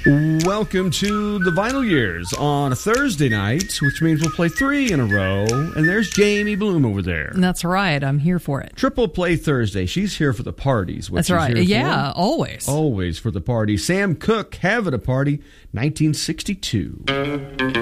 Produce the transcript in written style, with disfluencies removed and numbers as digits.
Welcome to the Vinyl Years on a Thursday night, which means we'll play 3 in a row. And there's Jamie Bloom over there. That's right. I'm here for it. Triple Play Thursday. She's here for the parties. That's right. Yeah, always. Always for the party. Sam Cooke, Having a Party, 1962.